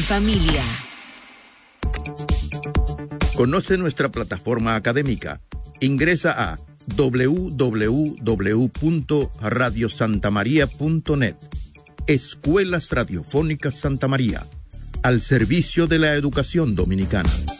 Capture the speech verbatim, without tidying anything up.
familia. Conoce nuestra plataforma académica. Ingresa a doble u doble u doble u punto radio santa maría punto net. Escuelas Radiofónicas Santa María, al servicio de la educación dominicana.